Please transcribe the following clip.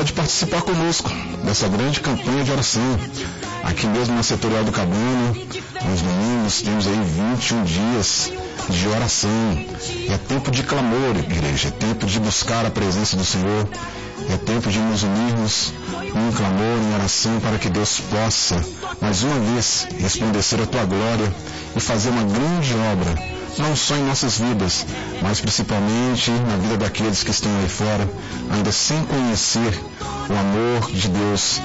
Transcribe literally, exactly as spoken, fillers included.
pode participar conosco dessa grande campanha de oração. Aqui mesmo na Setorial do Cabana, nos domingos, temos aí vinte e um dias de oração. É tempo de clamor, igreja, é tempo de buscar a presença do Senhor, é tempo de nos unirmos em clamor, em oração, para que Deus possa, mais uma vez, resplandecer a tua glória e fazer uma grande obra, não só em nossas vidas, mas principalmente na vida daqueles que estão aí fora, ainda sem conhecer o amor de Deus